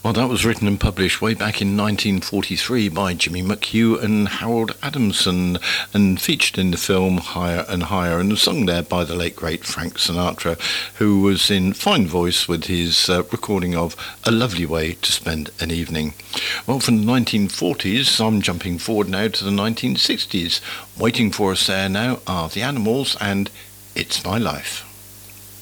Well, that was written and published way back in 1943 by Jimmy McHugh and Harold Adamson and featured in the film Higher and Higher, and sung there by the late great Frank Sinatra, who was in fine voice with his recording of A Lovely Way to Spend an Evening. Well, from the 1940s, I'm jumping forward now to the 1960s. Waiting for us there now are The Animals and It's My Life.